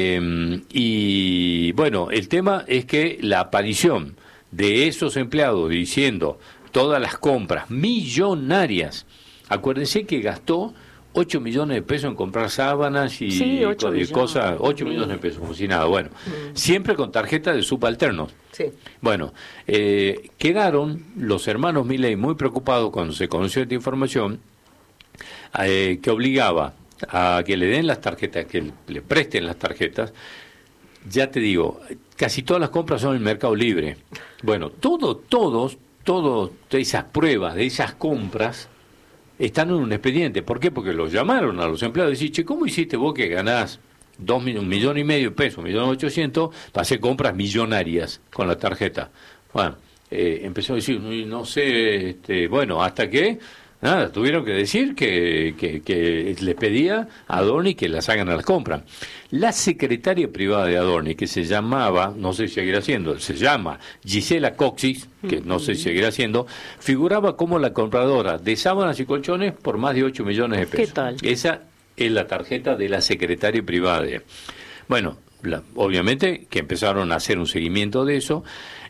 y bueno, el tema es que la aparición de esos empleados diciendo todas las compras millonarias. Acuérdense que gastó 8 millones de pesos en comprar sábanas y cosas, 8 millones de pesos, como si nada. Bueno, siempre con tarjeta de subalternos. Sí. Bueno, quedaron los hermanos Milei muy preocupados cuando se conoció esta información, que obligaba a que le den las tarjetas, que le presten las tarjetas. Ya te digo, casi todas las compras son en el Mercado Libre. Bueno, todas esas pruebas de esas compras están en un expediente. ¿Por qué? Porque los llamaron a los empleados y decían, che, ¿cómo hiciste vos que ganás 1,5 millones de pesos, 1.800.000, para hacer compras millonarias con la tarjeta? Bueno, empezó a decir, no sé, bueno, hasta que Nada, tuvieron que decir que les pedía a Adorni que las hagan a las compras. La secretaria privada de Adorni, que se llamaba, no sé si seguirá siendo, se llama Gisela Coxis, que no sé si seguirá siendo, figuraba como la compradora de sábanas y colchones por más de 8 millones de pesos. ¿Qué tal? Esa es la tarjeta de la secretaria privada. Bueno, obviamente que empezaron a hacer un seguimiento de eso.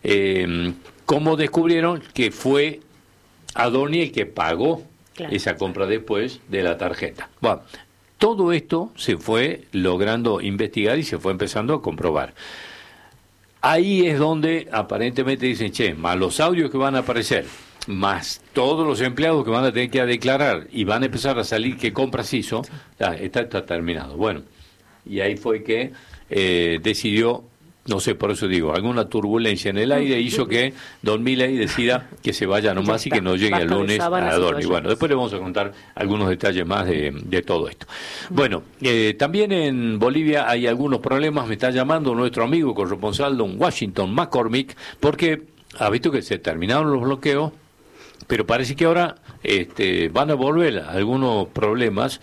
¿Cómo descubrieron que fue Adorni el que pagó esa compra después de la tarjeta? Bueno, todo esto se fue logrando investigar y se fue empezando a comprobar. Ahí es donde aparentemente dicen, más los audios que van a aparecer, más todos los empleados que van a tener que declarar y van a empezar a salir qué compras hizo, está terminado. Bueno, y ahí fue que decidió, no sé, por eso digo, alguna turbulencia en el aire hizo que Don Milei decida que se vaya nomás y que no llegue el lunes a Adorni. Bueno, después le vamos a contar algunos detalles más de todo esto. Bueno, también en Bolivia hay algunos problemas. Me está llamando nuestro amigo corresponsal don Washington McCormick, porque ha visto que se terminaron los bloqueos, pero parece que ahora van a volver algunos problemas,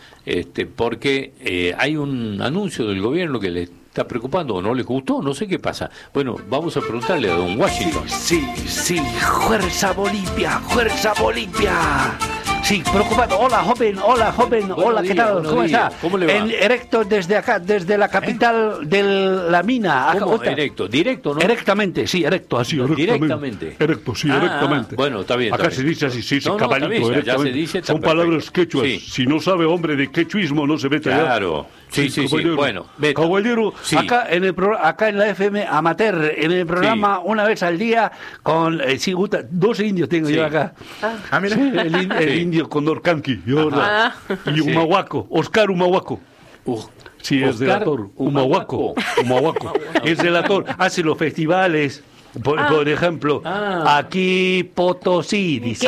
porque hay un anuncio del gobierno que le está preocupando o no les gustó, no sé qué pasa. Bueno, vamos a preguntarle a don Washington. Sí, fuerza Bolivia, fuerza Bolivia. Sí, preocupado. Hola, joven, hola, ¿qué tal? ¿Cómo está? ¿Cómo le va? Erecto desde acá, desde la capital de la mina. ¿Cómo? Erecto, directo, ¿no? Erectamente, sí, erecto, así, Directamente. Erecto, sí, erectamente. Bueno, está bien. Acá se dice así, sí, no, caballito, ya se dice. Son palabras quechuas. Sí. Si no sabe hombre de quechuismo, no se mete allá. Claro. Sí. Bueno, caballero, sí. acá en la FM Amateur, en el programa una vez al día, con 2 indios tengo yo acá. Mira. Sí, el indio Condorcanqui y Humahuaco, Oscar Humahuaco. Sí, es delator. Humahuaco. Es delator. Hace los festivales. Por ejemplo, aquí Potosí, dice.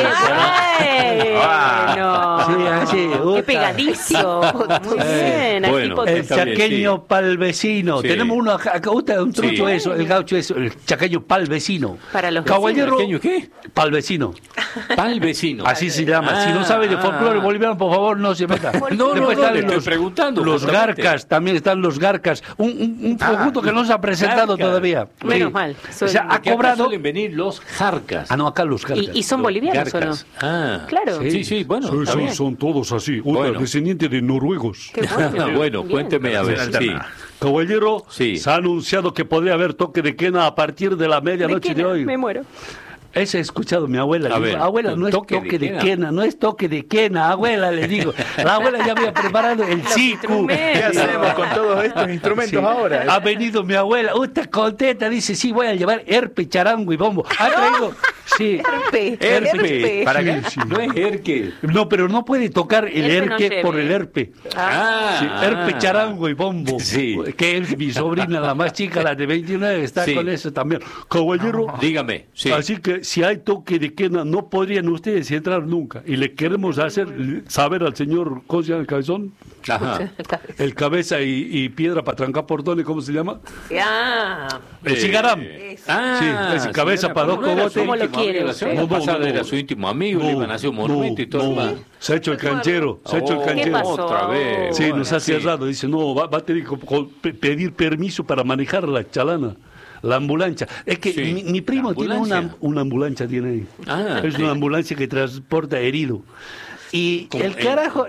¡Qué pegadizo! Muy bien, aquí Bueno, el chaqueño palvecino. Sí. Tenemos uno acá, un trucho eso, el gaucho eso, el chaqueño palvecino. Para los caballero, ¿Chaqueño qué? Palvecino. Palvecino. Así se llama. Si no sabe de folclore boliviano, por favor, no se meta. No, le estoy preguntando. Los garcas, también están los garcas. Un conjunto que no se ha presentado todavía. Menos mal. O sea, ha cobrado. Suelen venir los jarcas. No, acá los garcas. ¿Y son bolivianos o no? Claro. Sí, Sí, bueno. Son todos así. Bueno. Descendiente de noruegos. Qué bueno. Bueno, cuénteme a ver. Sí. Caballero, Sí. se ha anunciado que podría haber toque de quena a partir de la medianoche de hoy. Me muero. Ese he escuchado mi abuela. A Le digo, ver, abuela, no es toque de quena, no es toque de quena, abuela, le digo. La abuela ya había preparado el sicu. ¿Qué hacemos con todos estos instrumentos ahora? Ha venido mi abuela, está contenta, dice, sí, voy a llevar herpe, charango y bombo. Ha traído, sí. Herpe. ¿Para qué? Sí. No es herque. No, pero no puede tocar el Herpe no herque lleve. por el herpe. Sí, herpe, charango y bombo. Sí. Que es mi sobrina, la más chica, la de 29, está Sí. con eso también. Caballero, Dígame. Sí. así que si hay toque de quena, no podrían ustedes entrar nunca. Y le queremos hacer saber al señor, ¿cómo se llama el cabezón? Ajá. El cabeza y piedra para trancar portones, ¿cómo se llama? Ya. El cigarán. Sí, ese cabeza para dos cogotes. ¿Cómo lo quiere La semana usted? pasada No. era su íntimo amigo, le iban a hacer un monumento y todo. no. Se ha hecho el canchero, se ha hecho el Oh, canchero. ¿Qué pasó? Otra vez. Sí, Bueno, nos ha sí. cerrado. Dice, no, va a tener que pedir permiso para manejar la chalana. La ambulancia. Es que Sí, mi primo la tiene ambulancia. una ambulancia, tiene ahí. Es sí. una ambulancia que transporta herido. Y el carajo...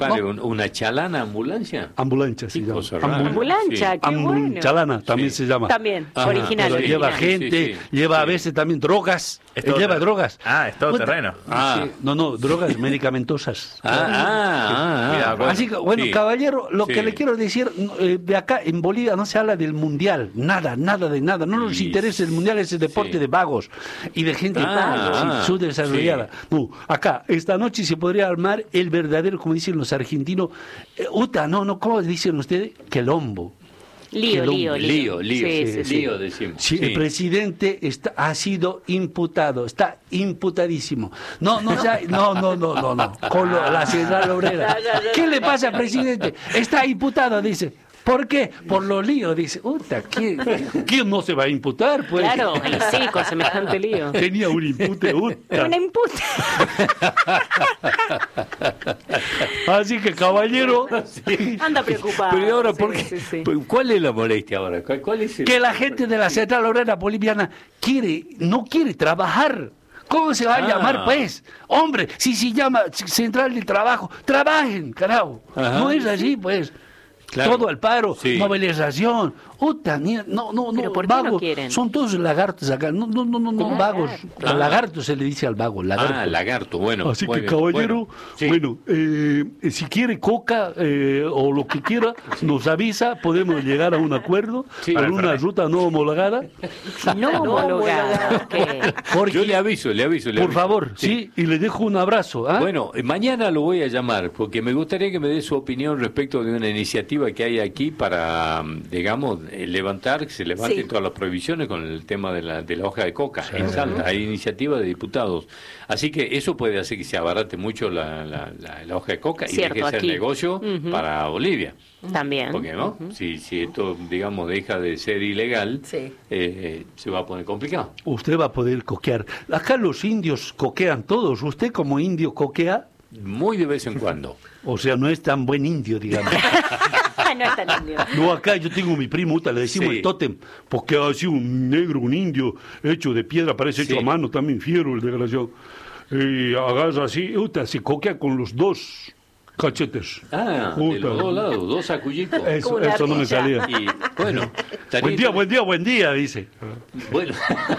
¿Una chalana ambulancia? Ambulancia se Qué llama. cosa rara. Ambulancia, qué bueno. Chalana también Sí. se llama. También, Ajá, original. Pero lleva original. gente, Sí. lleva a veces también drogas. Es todo Lleva terreno. drogas. Es todo Puta, terreno. Sí, no, drogas medicamentosas. Cuidado, bueno. Así que, bueno, Sí. caballero, lo Sí. que le quiero decir, de acá en Bolivia no se habla del mundial, nada de nada. No nos Sí. interesa el mundial, ese deporte Sí. de vagos y de gente subdesarrollada. Sí. No, acá, esta noche se podría armar el verdadero, como dicen los argentinos, ¿cómo dicen ustedes? Quelombo. Lío. Lío, decimos. Sí, Sí. el presidente ha sido imputado, está imputadísimo. No. Con la central obrera. ¿Qué le pasa al presidente? Está imputado, dice. ¿Por qué? Por los líos. Dice, ¿quién no se va a imputar? Pues? Claro, y sí, con semejante lío. Tenía un impute. Una impute. Así que, caballero... Anda preocupado. Pero ahora, ¿por qué? ¿Cuál es la molestia ahora? ¿Cuál es que la gente de la Central Obrera Boliviana no quiere trabajar. ¿Cómo se va a llamar, pues? Hombre, si se llama Central de Trabajo, trabajen, carajo. Ajá. No es así, pues. Claro. Todo al paro, movilización. No, ¿pero por qué vagos. no quieren? Son todos lagartos acá. No, vagos. Ah. Lagarto se le dice al vago. Lagarto. Lagarto, bueno. Así que, caballero, si quiere coca o lo que quiera, nos avisa, podemos llegar a un acuerdo, a una ruta no homologada. No homologada. Porque, yo le aviso. Por favor, sí, y le dejo un abrazo. ¿Ah? Bueno, mañana lo voy a llamar, porque me gustaría que me dé su opinión respecto de una iniciativa que hay aquí para, digamos, que se levanten todas las prohibiciones con el tema de la hoja de coca en Salta. Hay iniciativa de diputados. Así que eso puede hacer que se abarate mucho la hoja de coca y deje de ser negocio para Bolivia. También. Porque, ¿no? Si esto, digamos, deja de ser ilegal, se va a poner complicado. Usted va a poder coquear. Acá los indios coquean todos. ¿Usted como indio coquea? Muy de vez en cuando. O sea, no es tan buen indio, digamos. No es tan indio. No, acá yo tengo mi primo, le decimos el tótem, porque así un negro, un indio, hecho de piedra, parece hecho a mano, también fiero el desgraciado. Y agarra así, se coquea con los dos cachetes. De los dos lados, dos sacullitos. Eso no me salía. Y, bueno, buen día, dice. Bueno,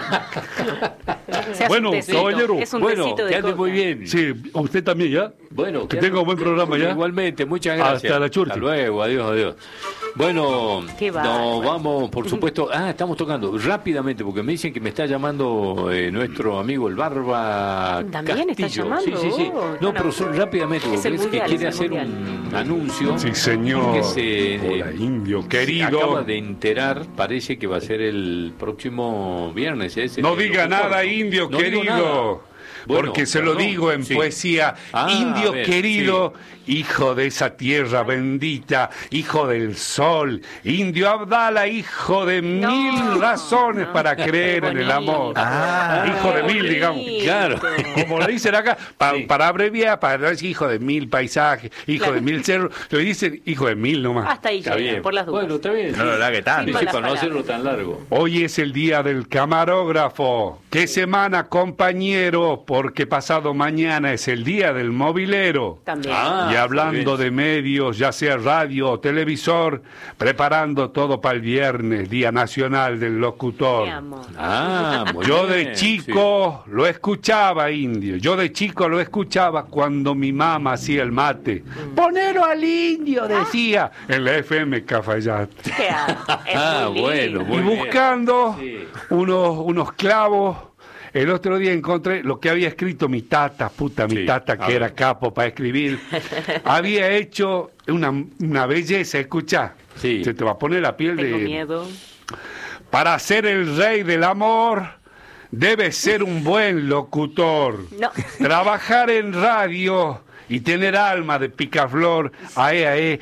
caballero. Que ande muy bien. Sí, usted también, ¿ya? Bueno, que tenga un buen programa, ¿ya? Igualmente, muchas gracias. Hasta la churti. Hasta luego, adiós. Bueno, nos vamos, por supuesto. Estamos tocando rápidamente, porque me dicen que me está llamando nuestro amigo el Barba ¿También Castillo. está llamando? Sí. No, pero rápidamente, porque es que quiere hacer un anuncio. Sí, señor. Hola, indio querido. Se acaba de enterar, parece que va a ser el próximo viernes. No diga nada, indio querido. Porque se lo digo en poesía, indio querido, hijo de esa tierra bendita, hijo del sol, indio Abdala, hijo de 1000 razones para creer en el amor. Hijo de 1000, digamos. Claro. Como lo dicen acá, para abreviar, para decir hijo de 1000 paisajes, hijo de 1000 cerros, lo dicen hijo de 1000 nomás. Hasta ahí llega, por las dudas. Bueno, está bien. No lo largue tanto. Sí, para no hacerlo tan largo. Hoy es el día del camarógrafo. ¿Qué semana, compañero? Porque pasado mañana es el día del mobilero. También. Y hablando de medios, ya sea radio o televisor, preparando todo para el viernes, Día Nacional del Locutor. Muy Yo bien, de chico lo escuchaba, indio. Yo de chico lo escuchaba cuando mi mamá hacía el mate. Ponelo al indio, decía, en la FM Cafayate. Bueno, muy y bien. buscando unos clavos. El otro día encontré lo que había escrito mi tata, que era capo para escribir. Había hecho una belleza, escuchá. Sí. Se te va a poner la piel Tengo miedo. Para ser el rey del amor, debes ser un buen locutor. No. Trabajar en radio y tener alma de picaflor. Ae.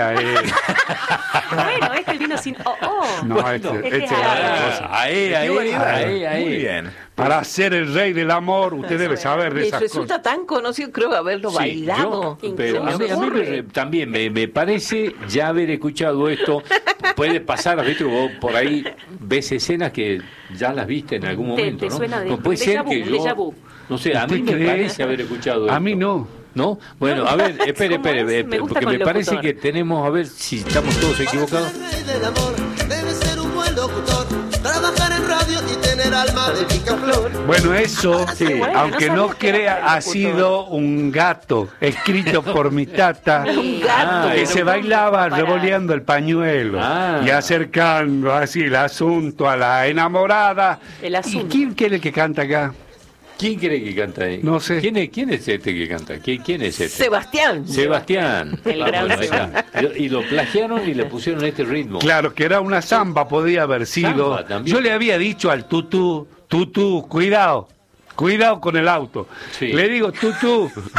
Bueno, este vino sin No, este es otra cosa. Muy bien. Para ser el rey del amor, usted debe saber de Les esas resulta cosas. tan conocido, creo, haberlo bailado. Pero a mí también me parece ya haber escuchado esto. Puede pasar, ¿viste? Vos por ahí ves escenas que ya las viste en algún momento, te ¿no? suena de- No puede ser que déjà vu. no sé, a mí me parece haber escuchado esto. A mí no. ¿No? Bueno, a ver, espere, ¿Cómo es? Me gusta porque con me parece locutor. que tenemos, a ver si estamos todos equivocados. Rey del amor, debe ser un buen locutor, trabajar en radio y tener alma de picaflor. Bueno, eso, Bueno, aunque no no sabía que era crea, ha locutor. sido un gato escrito por mi tata Un gato. que se bailaba Para- revoleando el pañuelo y acercando así el asunto a la enamorada. El asunto. ¿Y quién quiere que canta acá? ¿Quién cree que canta ahí? No sé. ¿Quién es este que canta? ¿Quién es este? Sebastián. Sebastián. El gran ahí está. Y lo plagiaron y le pusieron este ritmo. Claro, que era una samba, podía haber sido. Samba también. Yo le había dicho al tutú, cuidado con el auto. Sí. Le digo, tutú,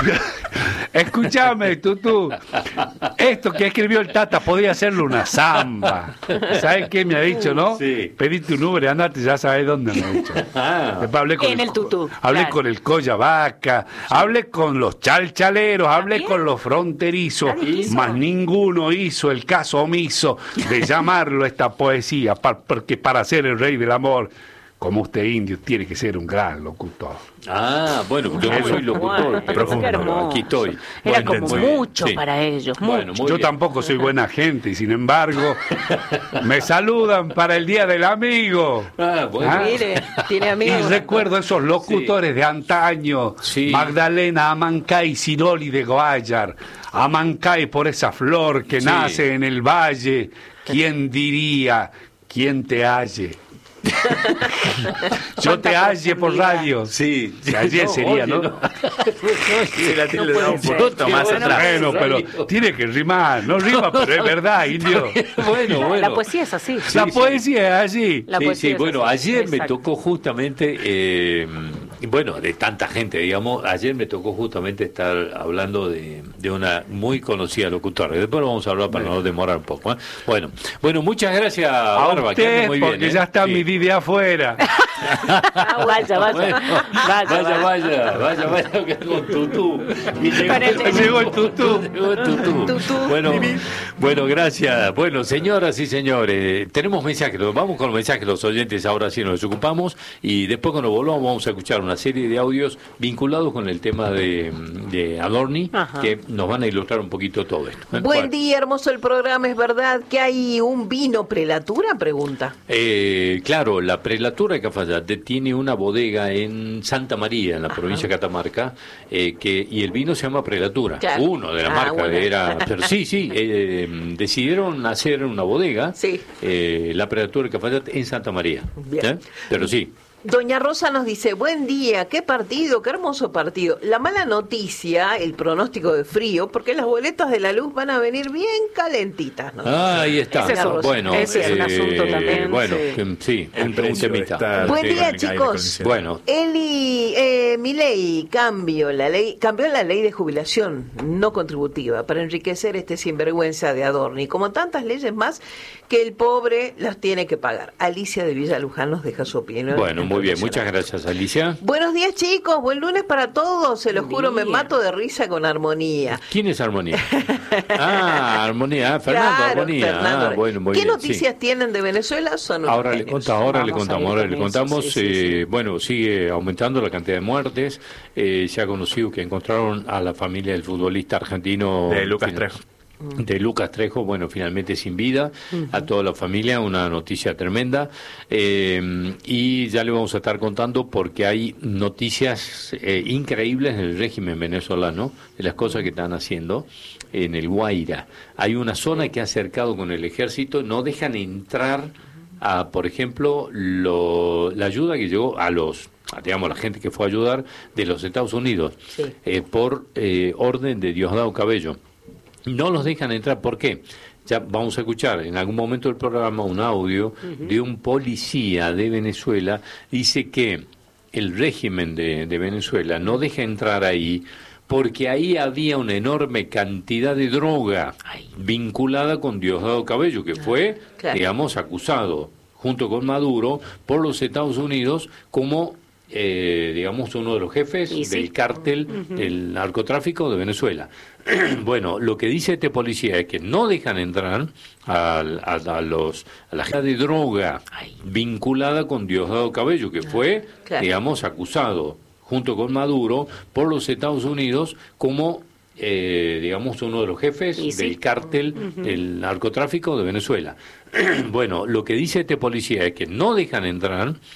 Escúchame, Tutú. Esto que escribió el Tata podría hacerle una samba. ¿Sabes qué me ha dicho, no? Sí. Pedí tu número y andate, ya sabes dónde me ha dicho. Después hablé con En el Tutú, Hablé claro. con el Colla Vaca, hablé con los chalchaleros, hablé ¿También? con los fronterizos, ¿Nadie quiso? más ninguno hizo el caso omiso de llamarlo esta poesía, porque para ser el rey del amor, como usted indio, tiene que ser un gran locutor. Ah, bueno, yo no soy locutor, Bueno, pero qué hermoso. aquí estoy. Era Bueno, como muy bien, mucho sí. para ellos, Bueno, mucho. muy Yo bien. tampoco soy buena gente y sin embargo me saludan para el Día del Amigo. Ah, bueno. Ah. Mire, tiene Y amigos. recuerdo esos locutores de antaño, Sí. Magdalena Amancay Ciroli de Goayar, Amancay por esa flor que Sí. nace en el valle, ¿quién diría, quién te halle? Yo te halle por radio. Sí, Si ayer sería, ¿no? Sí, la tilde da un puede poquito ser. más Bueno, atrás. Bueno, pero tiene que rimar, no rima, pero es verdad, indio. Bueno, bueno. La poesía es así. La poesía es así. La Sí, poesía sí, es bueno, así. ayer me Exacto. tocó justamente, bueno, de tanta gente, digamos, ayer me tocó justamente estar hablando de una muy conocida locutora. Después vamos a hablar para no demorar un poco. Bueno, muchas gracias, A Barba, que ande usted, muy bien. porque ya está Sí. mi Didi afuera. Ah, vaya, Bueno, vaya, que con tutú. Y Llegó el tutú. Llegó el tutú. Bueno, gracias. Bueno, señoras y señores, tenemos mensajes. Vamos con los mensajes de los oyentes, ahora sí nos ocupamos. Y después cuando volvamos vamos a escuchar una serie de audios vinculados con el tema de Adorni, Ajá. que nos van a ilustrar un poquito todo esto. Buen Bueno. día, hermoso el programa. ¿Es verdad que hay un vino prelatura? Pregunta. Claro, la prelatura de Cafayate tiene una bodega en Santa María, en la provincia de Catamarca, y el vino se llama prelatura. Claro. Uno de la marca bueno. pero sí, decidieron hacer una bodega, Sí. la prelatura de Cafayate en Santa María. Bien. Pero sí. Doña Rosa nos dice, buen día, qué partido, qué hermoso partido. La mala noticia, el pronóstico de frío, porque las boletas de la luz van a venir bien calentitas, ¿no? Ahí está. Ese es un- Bueno, ese es un asunto también, bueno, sí. sí, El un precio temita. está- Buen sí, día, con el aire chicos. acondicionado. Bueno, Milei cambió la ley de jubilación no contributiva para enriquecer este sinvergüenza de Adorni, como tantas leyes más que el pobre las tiene que pagar. Alicia de Villaluján nos deja su opinión. bueno, muy bien. Muchas gracias, Alicia. Buenos días, chicos. Buen lunes para todos. Se los Buen juro, me día. mato de risa con Armonía. ¿Quién es Armonía? Fernando Claro, Armonía. Fernando. Bueno, muy ¿Qué bien, noticias tienen de Venezuela? Son unos Ahora le genios. contamos, Vamos a ir con eso, sí. bueno, sigue aumentando la cantidad de muertes. Se ha conocido que encontraron a la familia del futbolista argentino De Lucas Trejo. De Lucas Trejo, bueno, finalmente sin vida, a toda la familia, una noticia tremenda. Y ya le vamos a estar contando porque hay noticias increíbles en el régimen venezolano, de las cosas que están haciendo en el Guaira. Hay una zona que ha cercado con el ejército, no dejan entrar a, por ejemplo, la ayuda que llegó a la gente que fue a ayudar de los Estados Unidos, Sí. por orden de Diosdado Cabello. No los dejan entrar, ¿por qué? Ya vamos a escuchar en algún momento del programa un audio de un policía de Venezuela, dice que el régimen de Venezuela no deja entrar ahí porque ahí había una enorme cantidad de droga vinculada con Diosdado Cabello, que fue, claro. digamos, acusado junto con Maduro por los Estados Unidos como, digamos, uno de los jefes Y sí. del cártel del narcotráfico de Venezuela. Bueno, lo que dice este policía es que no dejan entrar a la gente de droga vinculada con Diosdado Cabello, que fue, claro. digamos, acusado junto con Maduro por los Estados Unidos como, digamos, uno de los jefes Y sí. del cártel del narcotráfico de Venezuela. Bueno, lo que dice este policía es que no dejan entrar